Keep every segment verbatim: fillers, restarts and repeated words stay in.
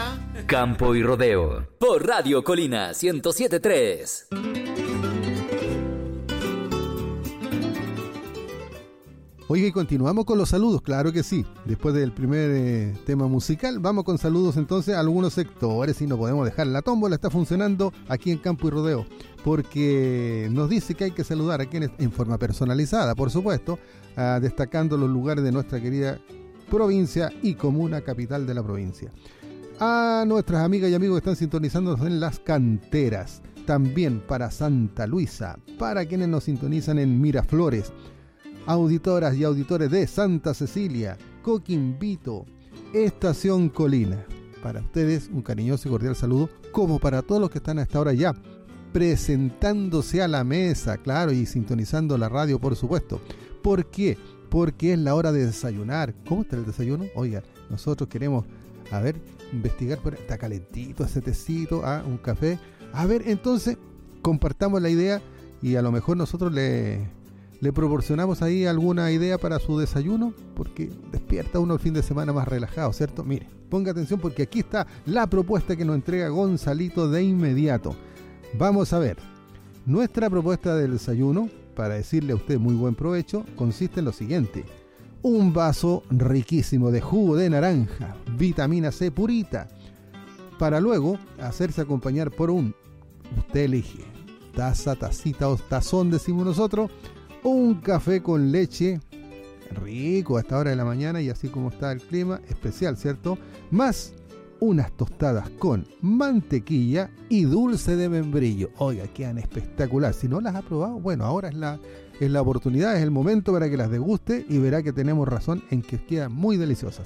será? Campo y Rodeo, por Radio Colina ciento siete punto tres. Oiga, y continuamos con los saludos, claro que sí. Después del primer eh, tema musical, vamos con saludos entonces a algunos sectores y no podemos dejar. La tómbola está funcionando aquí en Campo y Rodeo, porque nos dice que hay que saludar a quienes, en forma personalizada, por supuesto, uh, destacando los lugares de nuestra querida provincia y comuna capital de la provincia. A nuestras amigas y amigos que están sintonizándonos en las canteras, también para Santa Luisa, para quienes nos sintonizan en Miraflores, auditoras y auditores de Santa Cecilia, Coquimbito, Estación Colina. Para ustedes un cariñoso y cordial saludo, como para todos los que están hasta ahora ya presentándose a la mesa, claro, y sintonizando la radio, por supuesto. ¿Por qué? Porque es la hora de desayunar. ¿Cómo está el desayuno? Oiga, nosotros queremos, a ver, investigar, por... está calentito ese tecito, ah, un café. A ver, entonces, compartamos la idea y a lo mejor nosotros le... Le proporcionamos ahí alguna idea para su desayuno, porque despierta uno el fin de semana más relajado, ¿cierto? Mire, ponga atención porque aquí está la propuesta que nos entrega Gonzalito de inmediato. Vamos a ver, nuestra propuesta del desayuno, para decirle a usted muy buen provecho, consiste en lo siguiente. Un vaso riquísimo de jugo de naranja, vitamina C purita, para luego hacerse acompañar por un, usted elige, taza, tacita o tazón, decimos nosotros, un café con leche, rico a esta hora de la mañana y así como está el clima, especial, ¿cierto? Más unas tostadas con mantequilla y dulce de membrillo. Oiga, quedan espectacular. Si no las ha probado, bueno, ahora es la, es la oportunidad, es el momento para que las deguste y verá que tenemos razón en que quedan muy deliciosas.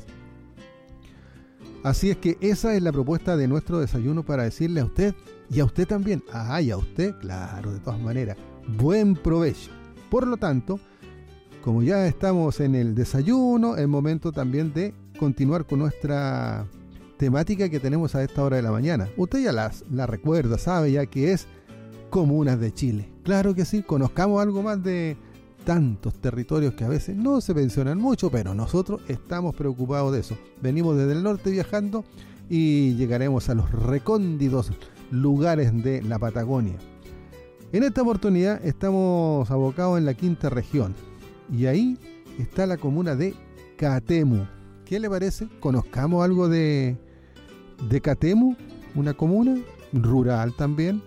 Así es que esa es la propuesta de nuestro desayuno para decirle a usted y a usted también. Ah, y a usted, claro, de todas maneras. Buen provecho. Por lo tanto, como ya estamos en el desayuno, es momento también de continuar con nuestra temática que tenemos a esta hora de la mañana. Usted ya las, la recuerda, sabe ya que es comunas de Chile. Claro que sí, conozcamos algo más de tantos territorios que a veces no se mencionan mucho, pero nosotros estamos preocupados de eso. Venimos desde el norte viajando y llegaremos a los recónditos lugares de la Patagonia. En esta oportunidad estamos abocados en la quinta región y ahí está la comuna de Catemu. ¿Qué le parece? ¿Conozcamos algo de, de Catemu? Una comuna rural también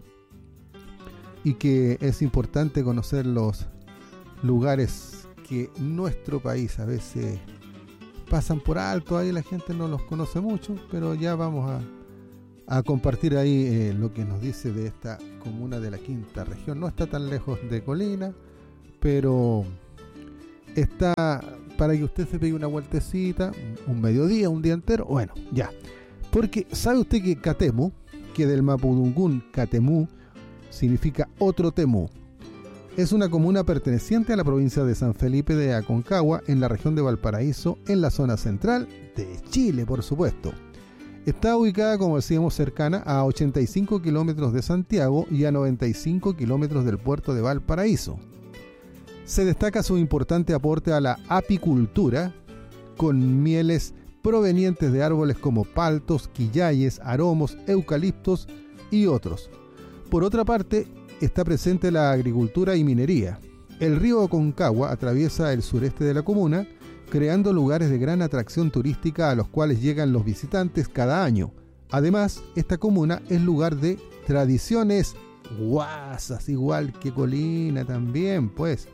y que es importante conocer los lugares que nuestro país a veces pasan por alto, ahí la gente no los conoce mucho, pero ya vamos a a compartir ahí eh, lo que nos dice de esta comuna de la quinta región. No está tan lejos de Colina, pero está para que usted se pegue una vueltecita, un mediodía, un día entero, bueno, ya. Porque sabe usted que Catemu, que del mapudungún Catemu, significa otro Temu. Es una comuna perteneciente a la provincia de San Felipe de Aconcagua, en la región de Valparaíso, en la zona central de Chile, por supuesto. Está ubicada, como decíamos, cercana a ochenta y cinco kilómetros de Santiago y a noventa y cinco kilómetros del puerto de Valparaíso. Se destaca su importante aporte a la apicultura, con mieles provenientes de árboles como paltos, quillayes, aromos, eucaliptos y otros. Por otra parte, está presente la agricultura y minería. El río Aconcagua atraviesa el sureste de la comuna, creando lugares de gran atracción turística a los cuales llegan los visitantes cada año. Además, esta comuna es lugar de tradiciones guasas, igual que Colina también, pues.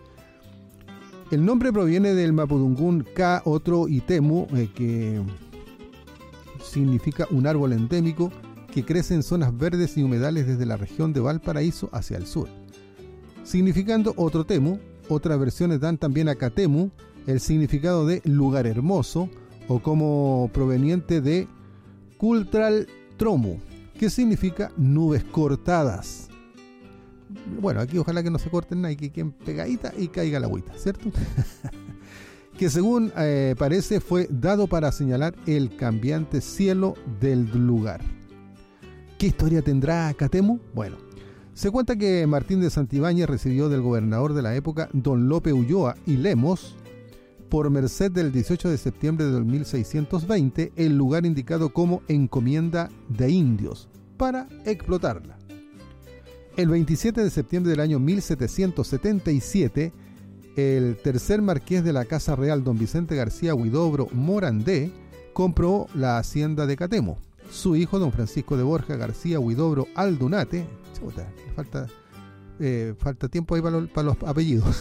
El nombre proviene del mapudungún Ka, otro y Temu, eh, que significa un árbol endémico que crece en zonas verdes y humedales desde la región de Valparaíso hacia el sur. Significando otro Temu, otras versiones dan también a Catemu el significado de lugar hermoso, o como proveniente de Cultral Tromu, que significa nubes cortadas. Bueno, aquí ojalá que no se corten nada y que queden pegadita y caiga la agüita, ¿cierto? Que según eh, parece fue dado para señalar el cambiante cielo del lugar. ¿Qué historia tendrá Catemu? Bueno, se cuenta que Martín de Santibáñez recibió del gobernador de la época, don Lope Ulloa y Lemos, por merced del dieciocho de septiembre de mil seiscientos veinte, el lugar indicado como encomienda de indios, para explotarla. El veintisiete de septiembre del año mil setecientos setenta y siete, el tercer marqués de la Casa Real, don Vicente García Huidobro Morandé, compró la hacienda de Catemo. Su hijo, don Francisco de Borja García Huidobro Aldunate, chuta, falta, eh, falta tiempo ahí para los, para los apellidos,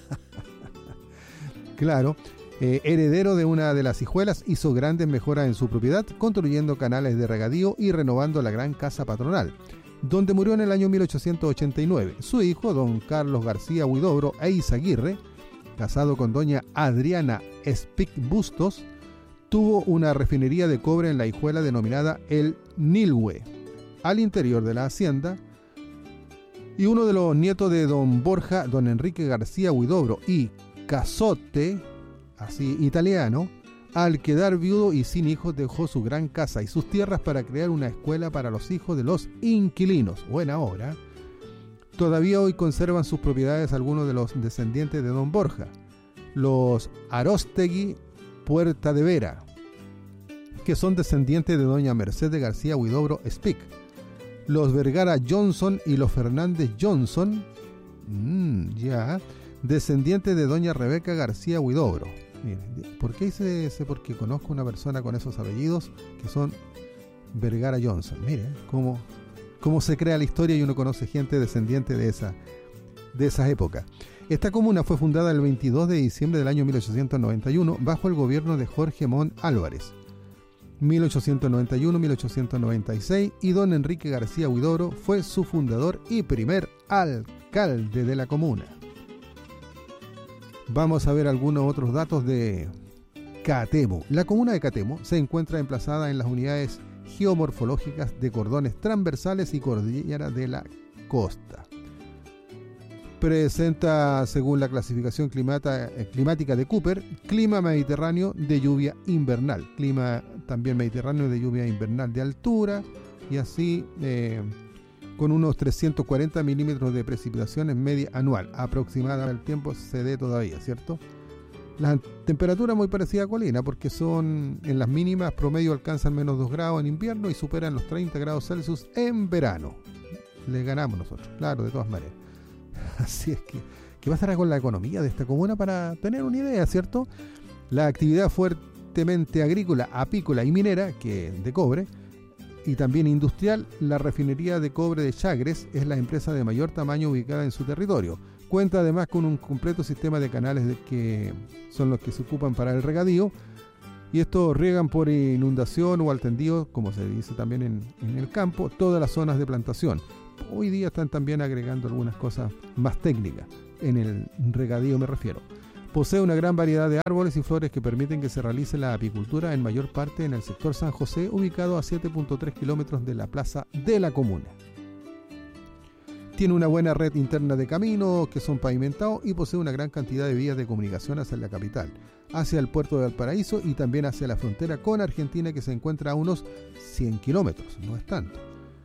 claro, eh, heredero de una de las hijuelas, hizo grandes mejoras en su propiedad, construyendo canales de regadío y renovando la gran casa patronal, donde murió en el año mil ochocientos ochenta y nueve. Su hijo, don Carlos García Huidobro e Izaguirre, casado con doña Adriana Espic Bustos, tuvo una refinería de cobre en la hijuela denominada El Nilhue, al interior de la hacienda, y uno de los nietos de don Borja, don Enrique García Huidobro y Cazotte, así italiano, al quedar viudo y sin hijos dejó su gran casa y sus tierras para crear una escuela para los hijos de los inquilinos. Buena obra. Todavía hoy conservan sus propiedades algunos de los descendientes de don Borja, los Aróstegui Puerta de Vera, que son descendientes de doña Mercedes García Huidobro Espic, los Vergara Johnson y los Fernández Johnson, mmm, ya, descendientes de doña Rebeca García Huidobro. Miren, ¿por qué hice ese? Porque conozco una persona con esos apellidos que son Vergara Johnson. Miren cómo, cómo se crea la historia y uno conoce gente descendiente de esa, de esa época. Esta comuna fue fundada el veintidós de diciembre del año mil ochocientos noventa y uno bajo el gobierno de Jorge Montt Álvarez, mil ochocientos noventa y uno a mil ochocientos noventa y seis, y don Enrique García Huidobro fue su fundador y primer alcalde de la comuna. Vamos a ver algunos otros datos de Catemo. La comuna de Catemo se encuentra emplazada en las unidades geomorfológicas de cordones transversales y cordillera de la costa. Presenta, según la clasificación climata, climática de Cooper, clima mediterráneo de lluvia invernal, clima también mediterráneo de lluvia invernal de altura, y así eh, con unos trescientos cuarenta milímetros de precipitación en media anual, aproximada al tiempo se dé todavía, ¿cierto? La temperatura muy parecida a Colina, porque son en las mínimas promedio alcanzan menos dos grados en invierno y superan los treinta grados Celsius en verano. Le ganamos nosotros, claro, de todas maneras. Así es que, ¿qué pasará con la economía de esta comuna para tener una idea, ¿cierto? La actividad fuertemente agrícola, apícola y minera, que de cobre, y también industrial, la refinería de cobre de Chagres es la empresa de mayor tamaño ubicada en su territorio. Cuenta además con un completo sistema de canales de que son los que se ocupan para el regadío, y estos riegan por inundación o al tendido, como se dice también en, en el campo, todas las zonas de plantación. Hoy día están también agregando algunas cosas más técnicas, en el regadío me refiero. Posee una gran variedad de árboles y flores que permiten que se realice la apicultura en mayor parte en el sector San José, ubicado a siete punto tres kilómetros de la plaza de la comuna. Tiene una buena red interna de caminos que son pavimentados y posee una gran cantidad de vías de comunicación hacia la capital, hacia el puerto de Valparaíso y también hacia la frontera con Argentina, que se encuentra a unos cien kilómetros, no es tanto.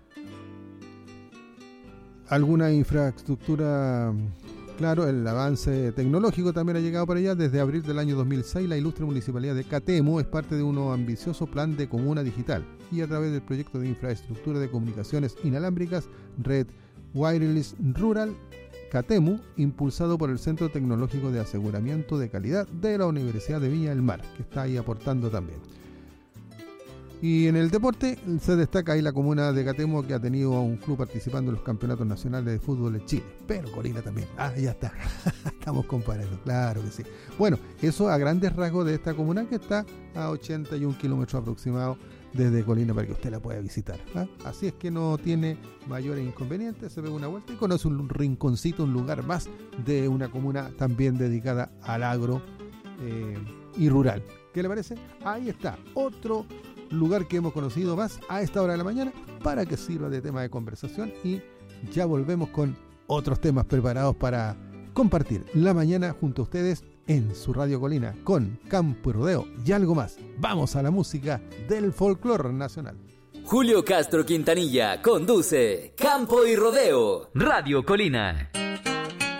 Alguna infraestructura, claro, el avance tecnológico también ha llegado para allá. Desde abril del año dos mil seis, la ilustre municipalidad de Catemo es parte de un ambicioso plan de comuna digital y a través del proyecto de infraestructura de comunicaciones inalámbricas Red Wireless Rural Catemo, impulsado por el Centro Tecnológico de Aseguramiento de Calidad de la Universidad de Viña del Mar, que está ahí aportando también. Y en el deporte se destaca ahí la comuna de Catemo, que ha tenido a un club participando en los campeonatos nacionales de fútbol de Chile, pero Colina también. Ah, ya está, estamos comparando, claro que sí. Bueno, eso a grandes rasgos de esta comuna, que está a ochenta y un kilómetros aproximados desde Colina, para que usted la pueda visitar, ¿ah? Así es que no tiene mayores inconvenientes, se pega una vuelta y conoce un rinconcito, un lugar más de una comuna también dedicada al agro eh, y rural. ¿Qué le parece? Ahí está, otro lugar que hemos conocido más a esta hora de la mañana para que sirva de tema de conversación, y ya volvemos con otros temas preparados para compartir la mañana junto a ustedes en su Radio Colina con Campo y Rodeo y algo más. Vamos a la música del folclore nacional. Julio Castro Quintanilla conduce Campo y Rodeo, Radio Colina.